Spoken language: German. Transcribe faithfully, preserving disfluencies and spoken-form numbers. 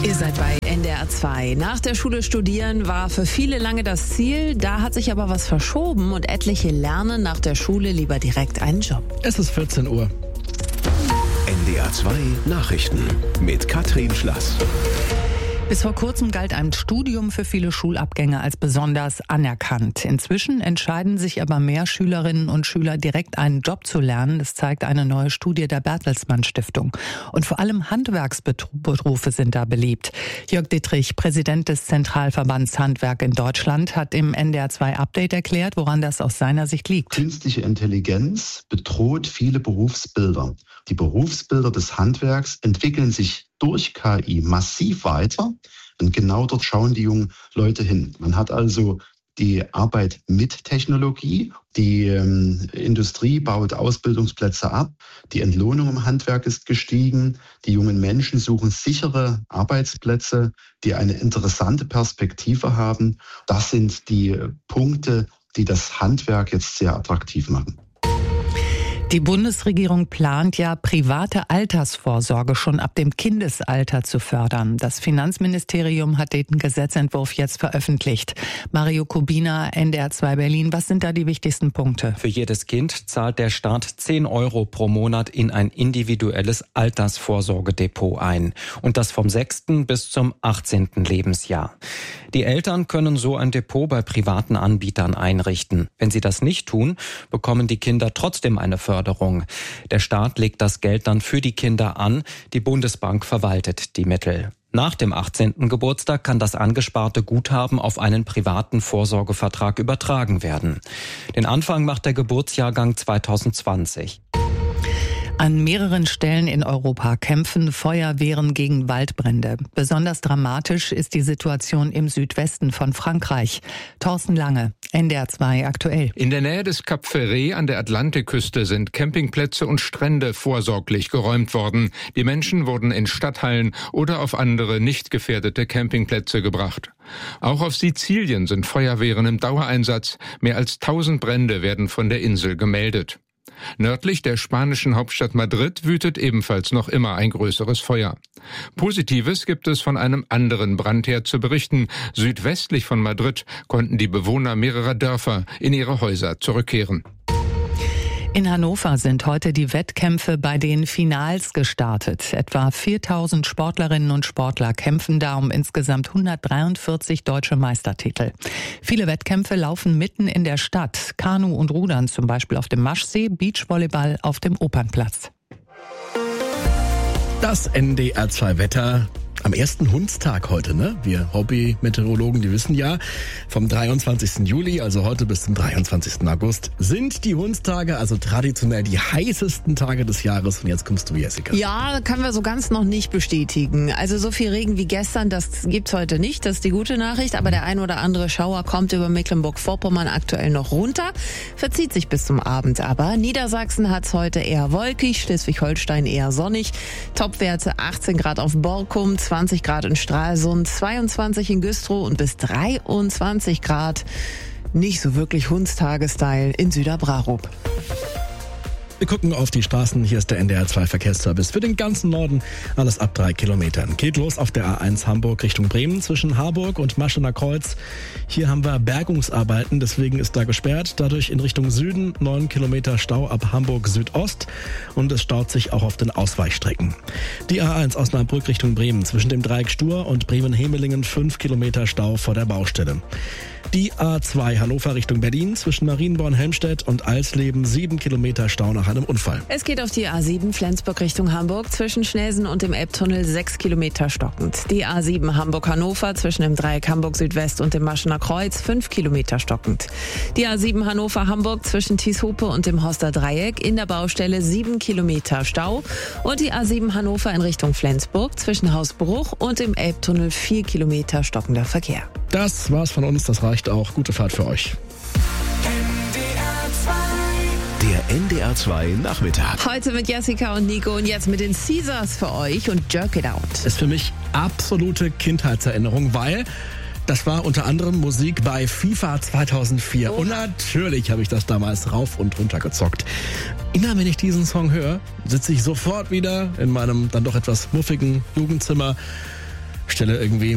Ihr seid bei N D R zwei. Nach der Schule studieren war für viele lange das Ziel. Da hat sich aber was verschoben und etliche lernen nach der Schule lieber direkt einen Job. Es ist vierzehn Uhr. N D R zwei Nachrichten mit Katrin Schlass. Bis vor kurzem galt ein Studium für viele Schulabgänger als besonders anerkannt. Inzwischen entscheiden sich aber mehr Schülerinnen und Schüler, direkt einen Job zu lernen. Das zeigt eine neue Studie der Bertelsmann Stiftung. Und vor allem Handwerksberufe sind da beliebt. Jörg Dittrich, Präsident des Zentralverbands Handwerk in Deutschland, hat im N D R zwei Update erklärt, woran das aus seiner Sicht liegt. Künstliche Intelligenz bedroht viele Berufsbilder. Die Berufsbilder des Handwerks entwickeln sich durch K I massiv weiter und genau dort schauen die jungen Leute hin. Man hat also die Arbeit mit Technologie, die ähm, Industrie baut Ausbildungsplätze ab, die Entlohnung im Handwerk ist gestiegen, die jungen Menschen suchen sichere Arbeitsplätze, die eine interessante Perspektive haben. Das sind die Punkte, die das Handwerk jetzt sehr attraktiv machen. Die Bundesregierung plant ja, private Altersvorsorge schon ab dem Kindesalter zu fördern. Das Finanzministerium hat den Gesetzentwurf jetzt veröffentlicht. Mario Kubina, N D R zwei Berlin, was sind da die wichtigsten Punkte? Für jedes Kind zahlt der Staat zehn Euro pro Monat in ein individuelles Altersvorsorgedepot ein. Und das vom sechsten bis zum achtzehnten Lebensjahr. Die Eltern können so ein Depot bei privaten Anbietern einrichten. Wenn sie das nicht tun, bekommen die Kinder trotzdem eine Förderung. Der Staat legt das Geld dann für die Kinder an, die Bundesbank verwaltet die Mittel. Nach dem achtzehnten Geburtstag kann das angesparte Guthaben auf einen privaten Vorsorgevertrag übertragen werden. Den Anfang macht der Geburtsjahrgang zweitausendzwanzig. An mehreren Stellen in Europa kämpfen Feuerwehren gegen Waldbrände. Besonders dramatisch ist die Situation im Südwesten von Frankreich. Thorsten Lange, N D R zwei aktuell. In der Nähe des Cap Ferret an der Atlantikküste sind Campingplätze und Strände vorsorglich geräumt worden. Die Menschen wurden in Stadthallen oder auf andere nicht gefährdete Campingplätze gebracht. Auch auf Sizilien sind Feuerwehren im Dauereinsatz. Mehr als tausend Brände werden von der Insel gemeldet. Nördlich der spanischen Hauptstadt Madrid wütet ebenfalls noch immer ein größeres Feuer. Positives gibt es von einem anderen Brandherd zu berichten. Südwestlich von Madrid konnten die Bewohner mehrerer Dörfer in ihre Häuser zurückkehren. In Hannover sind heute die Wettkämpfe bei den Finals gestartet. Etwa viertausend Sportlerinnen und Sportler kämpfen da um insgesamt hundertdreiundvierzig deutsche Meistertitel. Viele Wettkämpfe laufen mitten in der Stadt. Kanu und Rudern zum Beispiel auf dem Maschsee, Beachvolleyball auf dem Opernplatz. Das N D R zwei Wetter. Am ersten Hundstag heute, ne? Wir Hobby-Meteorologen, die wissen ja, vom dreiundzwanzigsten Juli, also heute bis zum dreiundzwanzigsten August, sind die Hundstage, also traditionell die heißesten Tage des Jahres. Und jetzt kommst du, Jessica. Ja, können wir so ganz noch nicht bestätigen. Also so viel Regen wie gestern, das gibt's heute nicht. Das ist die gute Nachricht. Aber der ein oder andere Schauer kommt über Mecklenburg-Vorpommern aktuell noch runter. Verzieht sich bis zum Abend aber. Niedersachsen hat's heute eher wolkig, Schleswig-Holstein eher sonnig. Topwerte achtzehn Grad auf Borkum, zwanzig Grad in Stralsund, zweiundzwanzig in Güstrow und bis dreiundzwanzig Grad, nicht so wirklich Hundstage-Style, in Süderbrarup. Wir gucken auf die Straßen. Hier ist der N D R zwei Verkehrsservice für den ganzen Norden. Alles ab drei Kilometern. Geht los auf der A eins Hamburg Richtung Bremen zwischen Harburg und Maschener Kreuz. Hier haben wir Bergungsarbeiten, deswegen ist da gesperrt. Dadurch in Richtung Süden neun Kilometer Stau ab Hamburg Südost. Und es staut sich auch auf den Ausweichstrecken. Die A eins Osnabrück Richtung Bremen zwischen dem Dreieck Stur und Bremen-Hemelingen fünf Kilometer Stau vor der Baustelle. Die A zwei Hannover Richtung Berlin zwischen Marienborn-Helmstedt und Alsleben sieben Kilometer Stau nach einem Unfall. Es geht auf die A sieben Flensburg Richtung Hamburg zwischen Schnelsen und dem Elbtunnel sechs Kilometer stockend. Die A sieben Hamburg-Hannover zwischen dem Dreieck Hamburg Südwest und dem Maschener Kreuz fünf Kilometer stockend. Die A sieben Hannover-Hamburg zwischen Thieshupe und dem Horster Dreieck in der Baustelle sieben Kilometer Stau. Und die A sieben Hannover in Richtung Flensburg zwischen Hausbruch und dem Elbtunnel vier Kilometer stockender Verkehr. Das war's von uns, das reicht auch. Gute Fahrt für euch. Der N D R zwei Nachmittag. Heute mit Jessica und Nico und jetzt mit den Caesars für euch und Jerk It Out. Ist für mich absolute Kindheitserinnerung, weil das war unter anderem Musik bei FIFA zweitausendvier. Oh. Und natürlich habe ich das damals rauf und runter gezockt. Immer wenn ich diesen Song höre, sitze ich sofort wieder in meinem dann doch etwas muffigen Jugendzimmer, Stelle irgendwie